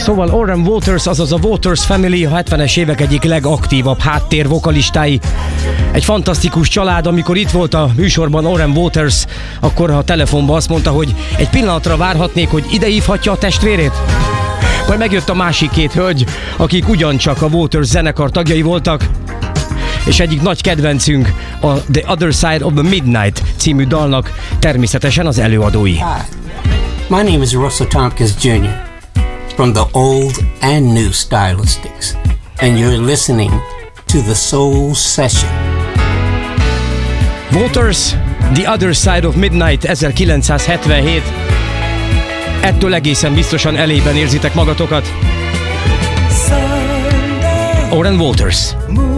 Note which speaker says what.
Speaker 1: Szóval Oren Waters, azaz a Waters Family, a 70-es évek egyik legaktívabb háttérvokalistái. Egy fantasztikus család. Amikor itt volt a műsorban Oren Waters, akkor a telefonban azt mondta, hogy egy pillanatra várhatnék, hogy ide hívhatja a testvérét. Majd megjött a másik két hölgy, akik ugyancsak a Waters zenekar tagjai voltak, és egyik nagy kedvencünk a The Other Side of the Midnight című dalnak természetesen az előadói.
Speaker 2: Hi, my name is Russell Tompkins Jr. from the Old and New Stylistics, and you're listening to the Soul Session.
Speaker 1: Waters, The Other Side of Midnight, 1977. Ettől egészen biztosan elében érzitek magatokat. Oren Waters.